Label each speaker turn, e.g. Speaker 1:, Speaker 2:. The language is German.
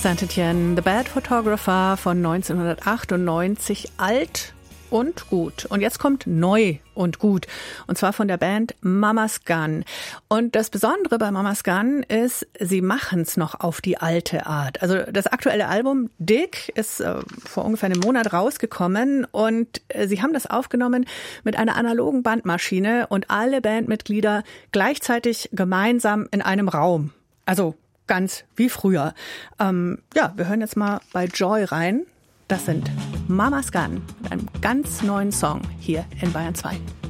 Speaker 1: Saint-Étienne, The Bad Photographer von 1998, alt und gut. Und jetzt kommt neu und gut. Und zwar von der Band Mama's Gun. Und das Besondere bei Mama's Gun ist, sie machen's noch auf die alte Art. Also das aktuelle Album Dig ist vor ungefähr einem Monat rausgekommen und sie haben das aufgenommen mit einer analogen Bandmaschine und alle Bandmitglieder gleichzeitig gemeinsam in einem Raum. Also ganz wie früher. Wir hören jetzt mal bei Joy rein. Das sind Mama's Gun mit einem ganz neuen Song hier in Bayern 2.